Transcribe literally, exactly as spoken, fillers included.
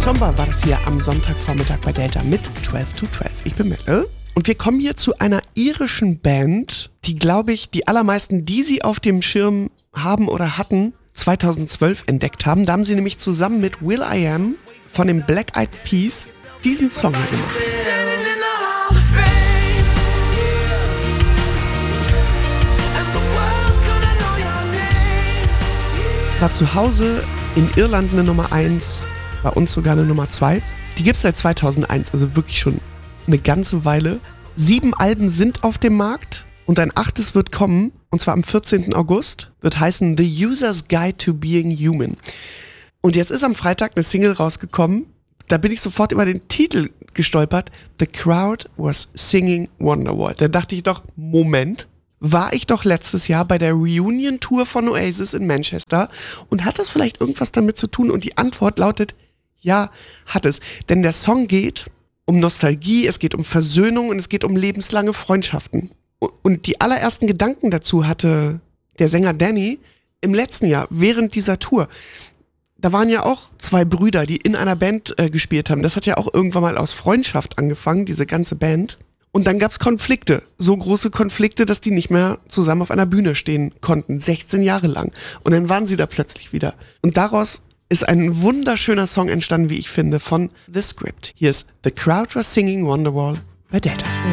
Kachomba war das hier am Sonntagvormittag bei Delta mit zwölf to zwölf. Ich bin Melle. Und wir kommen hier zu einer irischen Band, die, glaube ich, die allermeisten, die sie auf dem Schirm haben oder hatten, zweitausendzwölf entdeckt haben. Da haben sie nämlich zusammen mit Will I Am von den Black Eyed Peas diesen Song hier gemacht. War zu Hause in Irland eine Nummer eins, bei uns sogar eine Nummer zwei. Die gibt's seit zweitausendeins, also wirklich schon eine ganze Weile. Sieben Alben sind auf dem Markt und ein achtes wird kommen, und zwar am vierzehnten August, wird heißen The User's Guide to Being Human. Und jetzt ist am Freitag eine Single rausgekommen, da bin ich sofort über den Titel gestolpert, The Crowd Was Singing Wonderwall. Da dachte ich doch, Moment, war ich doch letztes Jahr bei der Reunion-Tour von Oasis in Manchester und hat das vielleicht irgendwas damit zu tun? Und die Antwort lautet, ja, hat es. Denn der Song geht um Nostalgie, es geht um Versöhnung und es geht um lebenslange Freundschaften. Und die allerersten Gedanken dazu hatte der Sänger Danny im letzten Jahr, während dieser Tour. Da waren ja auch zwei Brüder, die in einer Band äh, gespielt haben. Das hat ja auch irgendwann mal aus Freundschaft angefangen, diese ganze Band. Und dann gab's Konflikte, so große Konflikte, dass die nicht mehr zusammen auf einer Bühne stehen konnten, sechzehn Jahre lang. Und dann waren sie da plötzlich wieder. Und daraus ist ein wunderschöner Song entstanden, wie ich finde, von The Script. Hier ist The Crowd Was Singing Wonderwall bei Delta.